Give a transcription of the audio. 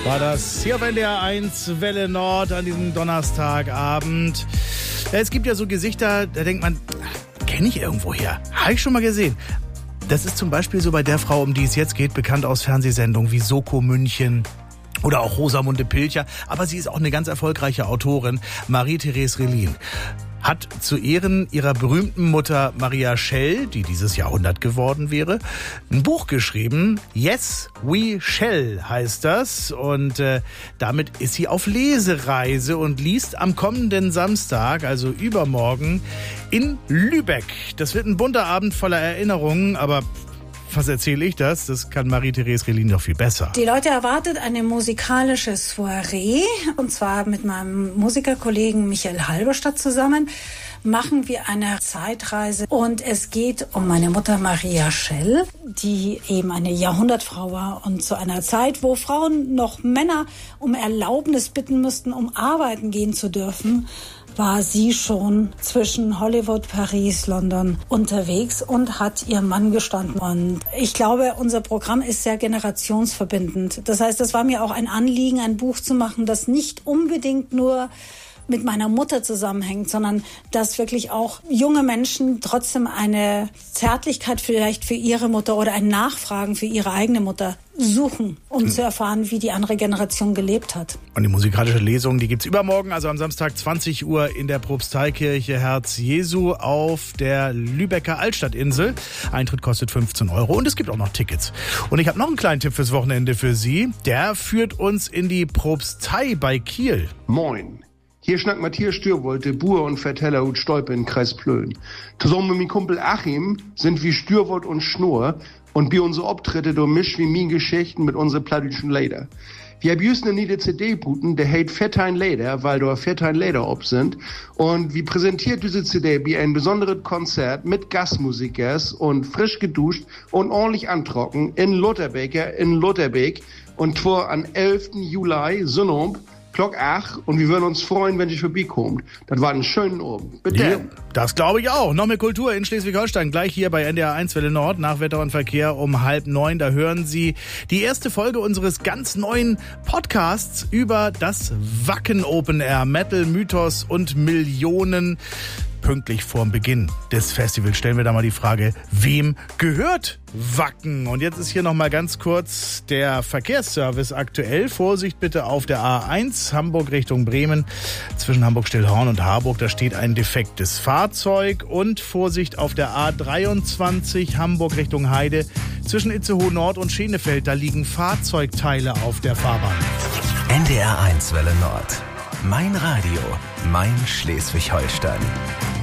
war das hier auf NDR 1 Welle Nord an diesem Donnerstagabend. Ja, es gibt ja so Gesichter, da denkt man, kenne ich irgendwo her? Habe ich schon mal gesehen. Das ist zum Beispiel so bei der Frau, um die es jetzt geht, bekannt aus Fernsehsendungen wie Soko München oder auch Rosamunde Pilcher. Aber sie ist auch eine ganz erfolgreiche Autorin, Marie-Therese Relin. Hat zu Ehren ihrer berühmten Mutter Maria Schell, die dieses Jahrhundert geworden wäre, ein Buch geschrieben. Yes, we shall heißt das. Und damit ist sie auf Lesereise und liest am kommenden Samstag, also übermorgen, in Lübeck. Das wird ein bunter Abend voller Erinnerungen, aber was erzähle ich das? Das kann Marie-Therese Relin doch viel besser. Die Leute erwartet eine musikalische Soiree. Und zwar mit meinem Musikerkollegen Michael Halberstadt zusammen machen wir eine Zeitreise. Und es geht um meine Mutter Maria Schell, die eben eine Jahrhundertfrau war. Und zu einer Zeit, wo Frauen noch Männer um Erlaubnis bitten müssten, um arbeiten gehen zu dürfen, war sie schon zwischen Hollywood, Paris, London unterwegs und hat ihrem Mann gestanden. Und ich glaube, unser Programm ist sehr generationsverbindend. Das heißt, es war mir auch ein Anliegen, ein Buch zu machen, das nicht unbedingt nur mit meiner Mutter zusammenhängt, sondern dass wirklich auch junge Menschen trotzdem eine Zärtlichkeit vielleicht für ihre Mutter oder ein Nachfragen für ihre eigene Mutter suchen, um zu erfahren, wie die andere Generation gelebt hat. Und die musikalische Lesung, die gibt's übermorgen, also am Samstag 20 Uhr in der Propsteikirche Herz Jesu auf der Lübecker Altstadtinsel. Eintritt kostet 15 € und es gibt auch noch Tickets. Und ich habe noch einen kleinen Tipp fürs Wochenende für Sie. Der führt uns in die Propstei bei Kiel. Moin. Hier schnackt Matthias Stürwolte, Buhr und Verteller und Stolpe in Kreis Plön. Zusammen mit meinem Kumpel Achim sind wir Stürwold und Schnurr und bei unsere Auftritte durchmischt wie mein Geschichten mit unseren plattdeutschen Lieder. Wir haben just eine niede CD-Buten, der heißt Fettijn Leder, weil da Fettijn Leder ob sind. Und wir präsentiert diese CD wie ein besonderes Konzert mit Gastmusikers und frisch geduscht und ordentlich antrocken in Lutherbeek. Und zwar am 11. Juli, Sonnabend, Glock 8 und wir würden uns freuen, wenn ihr vorbeikommt. Das war ein schönen Abend. Bitte. Ja, das glaube ich auch. Noch mehr Kultur in Schleswig-Holstein. Gleich hier bei NDR 1 Welle Nord nach Wetter und Verkehr um 8:30. Da hören Sie die erste Folge unseres ganz neuen Podcasts über das Wacken Open Air. Metal, Mythos und Millionen. Pünktlich vorm Beginn des Festivals stellen wir da mal die Frage, wem gehört Wacken? Und jetzt ist hier noch mal ganz kurz der Verkehrsservice aktuell. Vorsicht bitte auf der A1 Hamburg Richtung Bremen. Zwischen Hamburg-Stillhorn und Harburg, da steht ein defektes Fahrzeug. Und Vorsicht auf der A23 Hamburg Richtung Heide. Zwischen Itzehoe Nord und Schenefeld, da liegen Fahrzeugteile auf der Fahrbahn. NDR 1 Welle Nord. Mein Radio, mein Schleswig-Holstein.